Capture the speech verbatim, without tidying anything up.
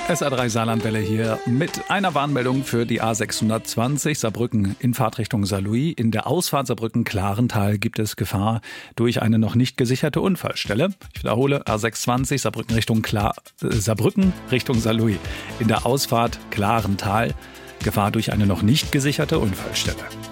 S R drei Saarlandwelle hier mit einer Warnmeldung für die A sechshundertzwanzig Saarbrücken in Fahrtrichtung Saarlouis. In der Ausfahrt Saarbrücken-Klarental gibt es Gefahr durch eine noch nicht gesicherte Unfallstelle. Ich wiederhole, A sechshundertzwanzig Saarbrücken Richtung, Kla- äh, Saarbrücken Richtung Saarlouis. In der Ausfahrt Klarental Gefahr durch eine noch nicht gesicherte Unfallstelle.